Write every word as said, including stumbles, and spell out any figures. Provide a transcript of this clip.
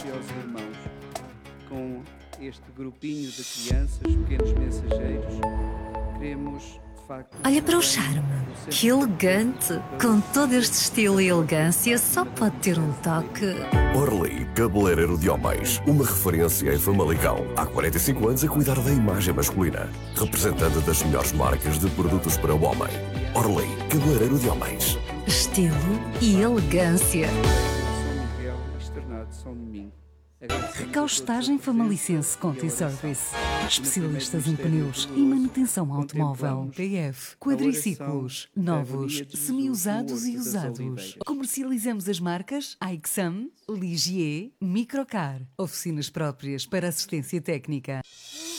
e aos irmãos, com este grupinho de crianças, pequenos mensageiros, queremos, de facto... Olha para o charme, que elegante! Com todo este estilo e elegância, só pode ter um toque. Orly, cabeleireiro de homens, uma referência em Famalicão. Há quarenta e cinco anos a cuidar da imagem masculina. Representante das melhores marcas de produtos para o homem. Orly, cabeleireiro de homens. Estilo e elegância. São Miguel, externado São Domingo. Recaustagem famalicense Conti Service. Especialistas em pneus e manutenção automóvel. P F, quadriciclos, novos, semi-usados e usados. Comercializamos as marcas Aixam, Ligier, Microcar. Oficinas próprias para assistência técnica.